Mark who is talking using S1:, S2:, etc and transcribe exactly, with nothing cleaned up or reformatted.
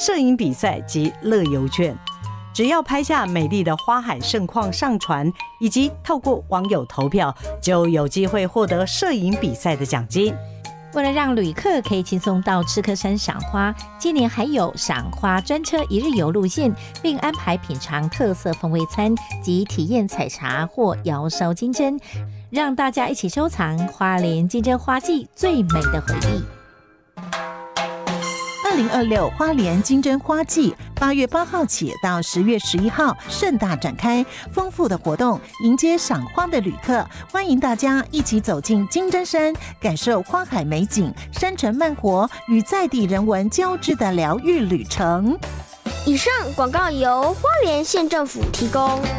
S1: 摄影比赛及乐游券。只要拍下美丽的花海盛况上传，以及透过网友投票，就有机会获得摄影比赛的奖金。
S2: 为了让旅客可以轻松到赤科山赏花，今年还有赏花专车一日游路线，并安排品尝特色风味餐及体验采茶或摇烧金针，让大家一起收藏花莲金针花季最美的回忆。
S3: 二零二六花莲金针花季八月八号起到十月十一号盛大展开，丰富的活动迎接赏花的旅客，欢迎大家一起走进金针山，感受花海美景、山城慢活与在地人文交织的疗愈旅程。
S4: 以上广告由花莲县政府提供。